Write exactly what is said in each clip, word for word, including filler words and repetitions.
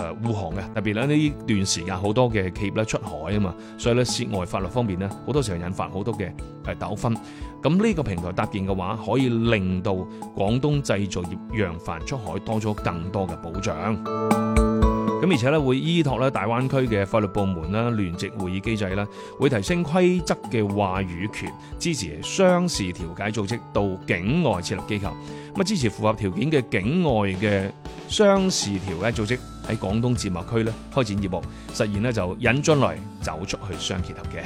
誒護航嘅，特別咧呢段時間好多嘅企業咧出海啊嘛，所以咧涉外法律方面咧好多時候引發好多嘅誒糾紛。咁呢個平台搭建嘅話，可以令到廣東製造業揚帆出海多咗更多嘅保障。咁而且咧會依託咧大灣區嘅法律部門啦、聯席會議機制啦，會提升規則嘅話語權，支持商事調解組織到境外設立機構，咁啊支持符合條件嘅境外嘅商事調解組織喺廣東自貿區咧開展業務，實現咧就引進來走出去相結合嘅。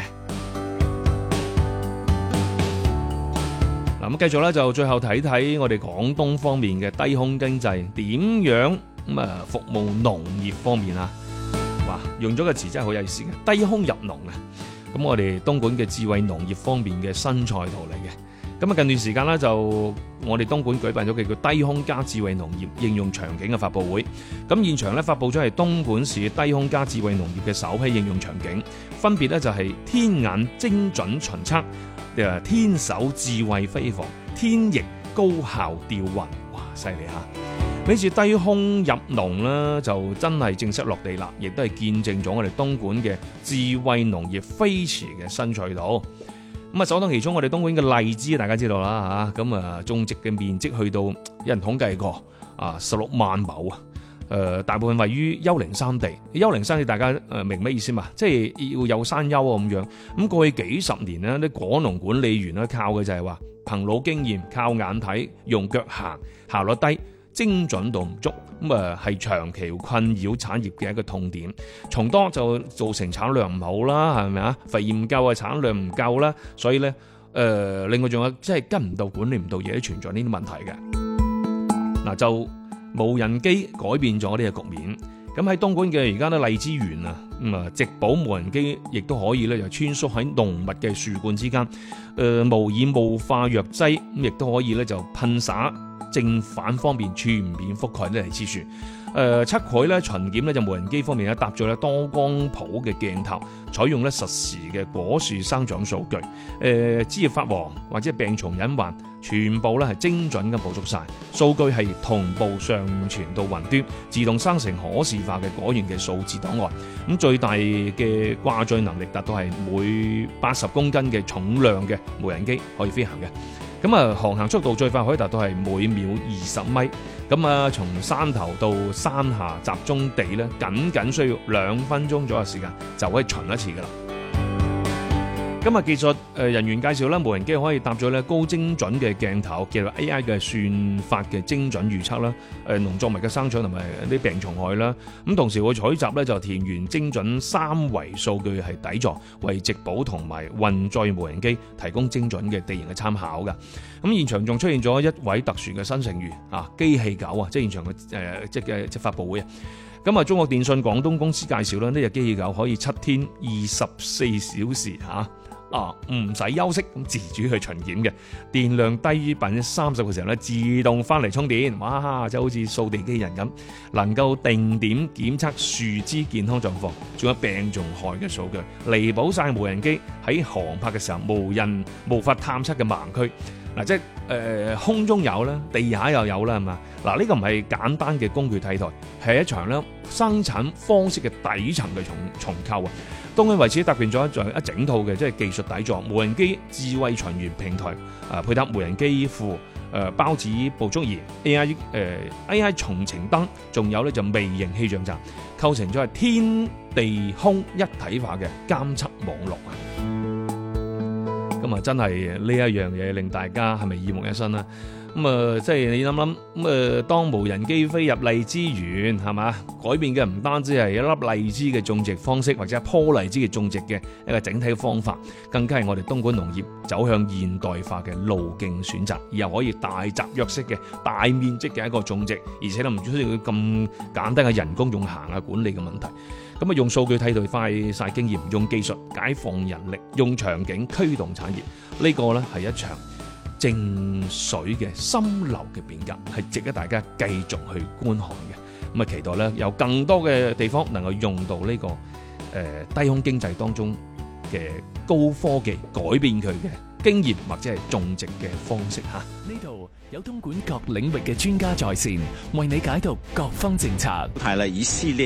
嗱咁繼續咧就最後睇睇我哋廣東方面嘅低空經濟點樣。咁啊，服務農業方面啊，哇，用咗個詞真係好有意思嘅，低空入農啊！咁我哋東莞嘅智慧農業方面嘅新賽圖嚟嘅。咁啊，近段時間呢，就我哋東莞舉辦咗嘅叫低空加智慧農業應用場景嘅發佈會。咁現場咧發佈咗係東莞市低空加智慧農業嘅首批應用場景，分別咧就係天眼精準巡測、誒天手智慧飛防、天翼高效吊運，哇，犀利嚇！呢次低空入農呢，就真係正式落地啦，亦都係見證咗我哋東莞嘅智慧農業飛馳嘅新賽道。咁啊，首當其衝，我哋東莞嘅荔枝大家知道啦嚇，咁啊種植嘅面積去到有人統計過啊十六萬畝啊，誒大部分位於丘陵山地。丘陵山地大家誒明咩意思嘛？即係要有山丘啊咁樣。咁過去幾十年呢，啲果農管理員咧靠嘅就係話憑老經驗，靠眼睇，用腳行，效率低，精準度唔足，咁啊係長期困擾產業嘅一個痛點。蟲多就造成產量唔好啦，係咪啊？肥唔夠啊，產量唔夠啦，所以咧誒、呃，另外仲有即係跟唔到、管理唔到嘢，都存在呢啲問題嘅。嗱，就無人機改變咗呢個局面。咁喺東莞嘅而家咧荔枝園啊，咁啊直保無人機亦都可以咧，就穿梭喺濃密嘅樹冠之間，誒、呃、模擬霧化藥劑，咁亦都可以咧就噴灑。正反方面全面覆蓋呢荔枝樹，誒測繪咧巡檢咧就無人機方面咧搭咗咧多光譜嘅鏡頭，採用咧實時嘅果樹生長數據，誒枝葉發黃或者病蟲隱患，全部咧係精準咁捕捉晒，數據係同步上傳到雲端，自動生成可視化嘅果園嘅數字檔案。咁最大嘅掛載能力達到係每八十公斤嘅重量嘅無人機可以飛行嘅。咁啊，航行速度最快可以達到係每秒二十米。咁啊，從山頭到山下集中地咧，僅僅需要兩分鐘左右時間就可以巡一次噶啦。今日技術誒人員介紹啦，無人機可以搭咗咧高精準嘅鏡頭，結合 A I 嘅算法嘅精準預測啦，誒農作物嘅生長同埋啲病蟲害啦。咁同時會採集咧就田園精準三維數據係底座，為植保同埋運載無人機提供精準嘅地形嘅參考㗎。咁現場仲出現咗一位特殊嘅新成員啊，機器狗啊，即係現場嘅誒、呃、即嘅即發佈會啊。咁啊，中國電信廣東公司介紹啦，呢隻機器狗可以七天二十四小時嚇。啊，唔使休息咁自主去巡檢嘅，電量低於百分之三十嘅時候咧，自動翻嚟充電，哇！就好似掃地機人咁，能夠定點檢測樹枝健康狀況，仲有病蟲害嘅數據，彌補晒無人機喺航拍嘅時候無人無法探測嘅盲區。嗱、啊，即係誒、呃、空中有啦，地下又有啦，係嘛？嗱、啊，呢、這個唔係簡單嘅工具替代，係一場咧生產方式嘅底層嘅重重構啊！東莞為此搭建咗一整套嘅即係技術底座，無人機智慧巡園平台，啊配搭無人機庫，誒孢子捕捉儀 A I 誒、呃、A I 重程燈，仲有咧就微型氣象站，構成咗係天地空一體化嘅監測網絡啊！咁啊，真係呢一樣嘢令大家係咪耳目一新啦？咁啊，即係你諗諗，咁啊，當無人機飛入荔枝園，係嘛？改變嘅唔單止係一粒荔枝嘅種植方式，或者一棵荔枝嘅種植嘅一個整體嘅方法，更加係我哋東莞農業走向現代化嘅路徑選擇，而又可以大集約式嘅大面積嘅一個種植，而且都唔需要咁簡單嘅人工用行啊管理嘅問題。咁啊，用數據替代快晒經驗，用技術解放人力，用場景驅動產業，呢個呢係一場靜水嘅深流嘅變革，係值得大家繼續去觀看嘅。咁啊，期待咧有更多嘅地方能夠用到呢、這個誒、呃、低空經濟當中嘅高科技，改變佢嘅經驗或者係種植嘅方式吓。 呢度有東莞各領域嘅專家在線，為你解讀各方政策， 排了一系列